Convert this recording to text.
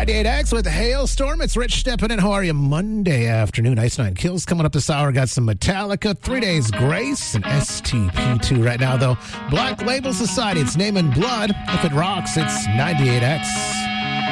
98X with Hailstorm. It's Rich stepping in. How are you? Monday afternoon. Ice Nine Kills coming up this hour. Got some Metallica, 3 Days Grace, and STP2 right now, though. Black Label Society. It's Name and Blood. If it rocks, it's 98X.